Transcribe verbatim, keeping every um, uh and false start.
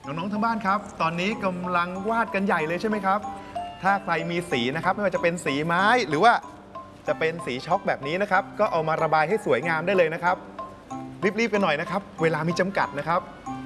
น้องๆทั้งบ้านครับตอนนี้กำลังวาดกันใหญ่เลยใช่ไหมครับถ้าใครมีสีนะครับไม่ว่าจะเป็นสีไม้หรือว่าจะเป็นสีช็อกแบบนี้นะครับก็เอามาระบายให้สวยงามได้เลยนะครับรีบๆกันหน่อยนะครับเวลามีจำกัดนะครับ